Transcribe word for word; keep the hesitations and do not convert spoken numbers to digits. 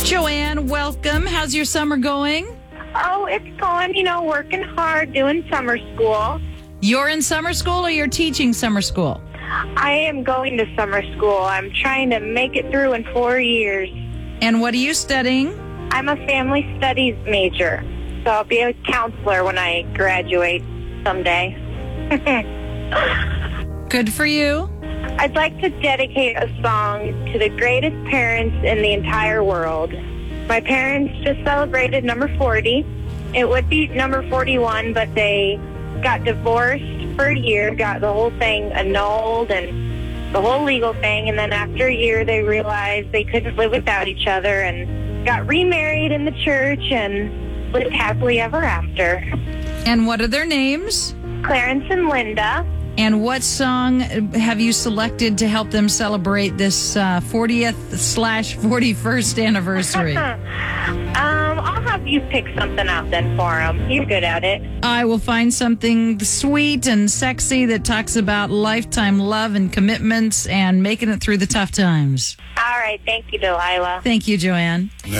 Joanne, welcome. How's your summer going? Oh, it's going, you know, working hard, doing summer school. You're in summer school or you're teaching summer school? I am going to summer school. I'm trying to make it through in four years. And what are you studying? I'm a family studies major, so I'll be a counselor when I graduate someday. Good for you. I'd like to dedicate a song to the greatest parents in the entire world. My parents just celebrated number forty. It would be number forty-one, but they got divorced for a year, got the whole thing annulled and the whole legal thing, and then after a year they realized they couldn't live without each other and got remarried in the church and lived happily ever after. And what are their names? Clarence and Linda. And what song have you selected to help them celebrate this uh, fortieth slash forty-first anniversary? um, I'll have you pick something out then for them. You're good at it. I will find something sweet and sexy that talks about lifetime love and commitments and making it through the tough times. All right. Thank you, Delilah. Thank you, Joanne.